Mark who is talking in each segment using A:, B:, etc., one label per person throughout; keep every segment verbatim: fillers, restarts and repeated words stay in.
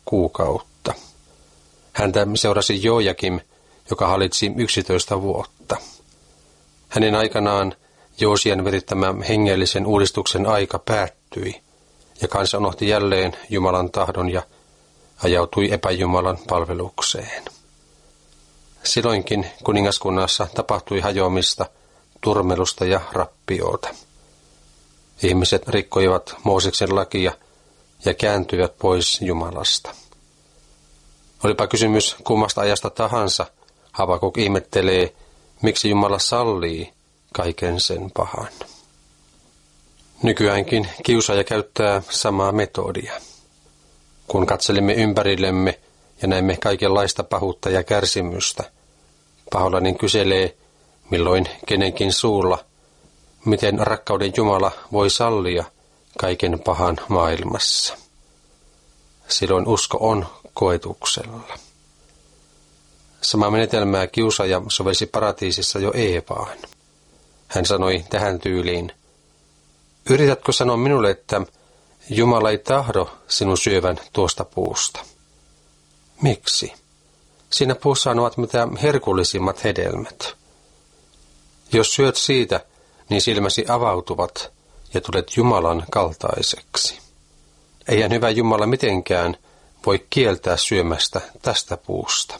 A: kuukautta. Häntä seurasi Joojakim, joka hallitsi yksitoista vuotta. Hänen aikanaan Joosian virittämä hengellisen uudistuksen aika päättyi, ja kansa unohti jälleen Jumalan tahdon ja ajautui epäjumalan palvelukseen. Silloinkin kuningaskunnassa tapahtui hajoamista, turmelusta ja rappioota. Ihmiset rikkoivat Mooseksen lakia ja kääntyivät pois Jumalasta. Olipa kysymys kummasta ajasta tahansa, Habakuk ihmettelee, miksi Jumala sallii kaiken sen pahan. Nykyäänkin kiusaaja käyttää samaa metodia. Kun katselimme ympärillemme ja näemme kaikenlaista pahuutta ja kärsimystä, paholainen kyselee, milloin kenenkin suulla, miten rakkauden Jumala voi sallia kaiken pahan maailmassa. Silloin usko on koetuksella. Samaa menetelmää kiusaaja sovelsi paratiisissa jo Eevaan. Hän sanoi tähän tyyliin, yritätkö sanoa minulle, että Jumala ei tahdo sinun syövän tuosta puusta? Miksi? Siinä puussa ovat mitä herkullisimmat hedelmät. Jos syöt siitä, niin silmäsi avautuvat ja tulet Jumalan kaltaiseksi. Eihän hyvä Jumala mitenkään voi kieltää syömästä tästä puusta.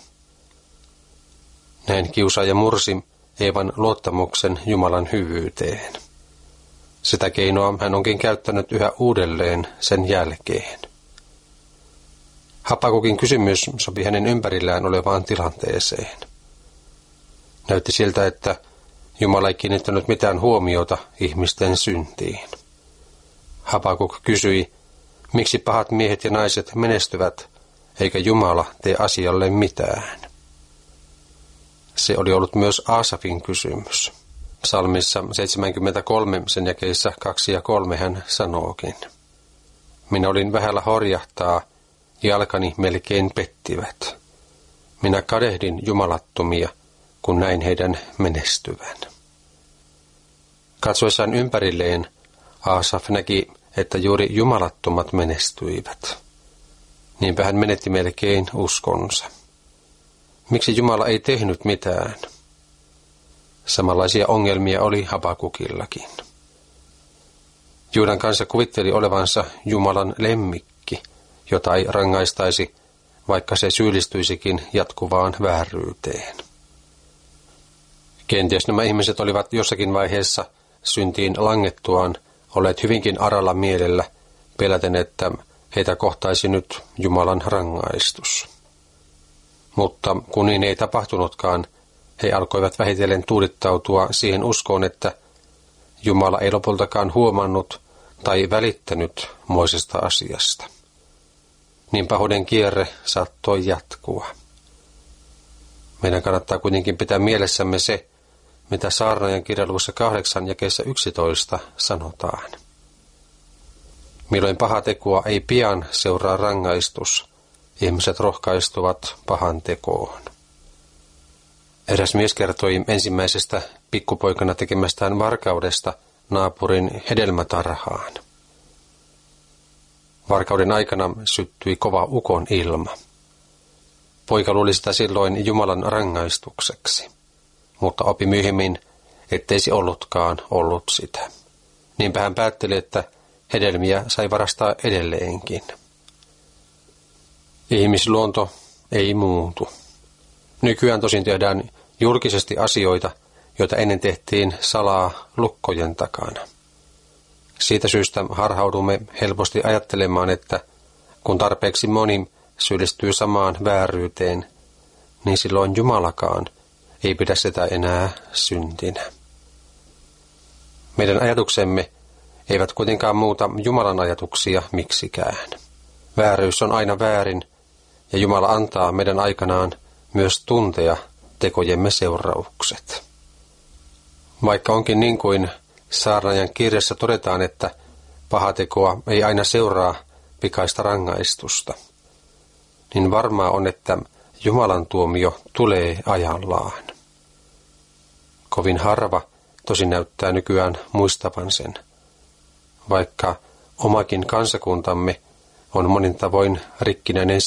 A: Näin kiusaaja mursi Eevan luottamuksen Jumalan hyvyyteen. Sitä keinoa hän onkin käyttänyt yhä uudelleen sen jälkeen. Habakukin kysymys sopi hänen ympärillään olevaan tilanteeseen. Näytti siltä, että Jumala ei kiinnittänyt mitään huomiota ihmisten syntiin. Habakuk kysyi, miksi pahat miehet ja naiset menestyvät, eikä Jumala tee asialle mitään. Se oli ollut myös Aasafin kysymys. Psalmissa seitsemänkymmentäkolme sen jakeissa kaksi ja kolme hän sanookin. Minä olin vähällä horjahtaa, jalkani melkein pettivät. Minä kadehdin jumalattomia, kun näin heidän menestyvän. Katsoessaan ympärilleen, Aasaf näki, että juuri jumalattomat menestyivät. Niinpä hän menetti melkein uskonsa. Miksi Jumala ei tehnyt mitään? Samanlaisia ongelmia oli Habakukillakin. Juudan kansa kuvitteli olevansa Jumalan lemmikki, jota ei rangaistaisi, vaikka se syyllistyisikin jatkuvaan vääryyteen. Kenties nämä ihmiset olivat jossakin vaiheessa syntiin langettuaan olleet hyvinkin aralla mielellä, peläten, että heitä kohtaisi nyt Jumalan rangaistus. Mutta kun niin ei tapahtunutkaan, he alkoivat vähitellen tuudittautua siihen uskoon, että Jumala ei lopultakaan huomannut tai välittänyt moisesta asiasta. Niin pahuuden kierre saattoi jatkua. Meidän kannattaa kuitenkin pitää mielessämme se, mitä saarnaajan kirjan luvussa kahdeksan jakeessa yksitoista sanotaan. Milloin paha tekoa ei pian seuraa rangaistus, ihmiset rohkaistuvat pahan tekoon. Eräs mies kertoi ensimmäisestä pikkupoikana tekemästään varkaudesta naapurin hedelmätarhaan. Varkauden aikana syttyi kova ukon ilma. Poika luuli sitä silloin Jumalan rangaistukseksi, mutta opi myöhemmin, ettei se ollutkaan ollut sitä. Niinpä hän päätteli, että hedelmiä sai varastaa edelleenkin. Ihmisluonto ei muutu. Nykyään tosin tehdään julkisesti asioita, joita ennen tehtiin salaa lukkojen takana. Siitä syystä harhaudumme helposti ajattelemaan, että kun tarpeeksi moni syyllistyy samaan vääryyteen, niin silloin Jumalakaan ei pidä sitä enää syntinä. Meidän ajatuksemme eivät kuitenkaan muuta Jumalan ajatuksia miksikään. Vääryys on aina väärin, ja Jumala antaa meidän aikanaan myös tuntea tekojemme seuraukset. Vaikka onkin niin kuin saarnaajan kirjassa todetaan, että pahatekoa ei aina seuraa pikaista rangaistusta, niin varmaa on, että Jumalan tuomio tulee ajallaan. Kovin harva tosi näyttää nykyään muistavan sen, vaikka omakin kansakuntamme on monin tavoin rikkinäinen